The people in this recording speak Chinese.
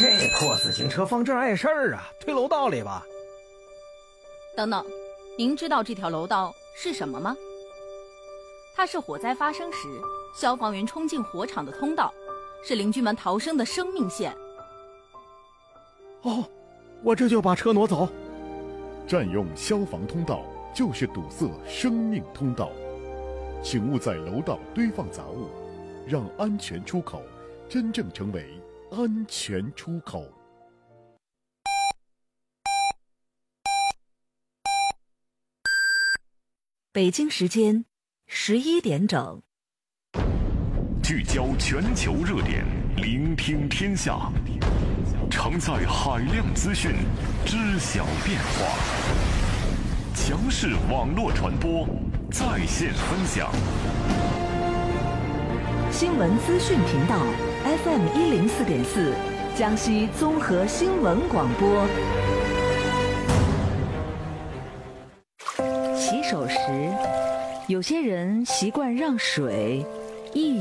这破自行车放这儿碍事儿啊，推楼道里吧。 等等，您知道这条楼道是什么吗？它是火灾发生时消防员冲进火场的通道，是邻居们逃生的生命线。 哦，我这就把车挪走。 占用消防通道就是堵塞生命通道，请勿在楼道堆放杂物，让安全出口真正成为安全出口。 北京时间11点整， 聚焦全球热点，聆听天下，承载海量资讯，知晓变化。强势网络传播，在线分享。 新闻资讯频道 FM 104.4，江西综合新闻广播。洗手时，有些人习惯让水一